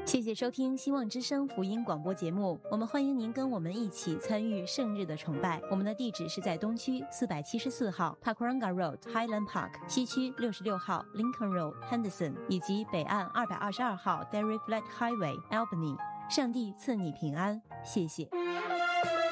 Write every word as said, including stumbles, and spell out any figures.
谢谢收听希望之声福音广播节目，我们欢迎您跟我们一起参与圣日的崇拜。我们的地址是在东区四百七十四号 Pakuranga Road Highland Park， 西区六十六号 Lincoln Road Henderson， 以及北岸二百二十二号 Derry Flat Highway Albany。上帝赐你平安，谢谢。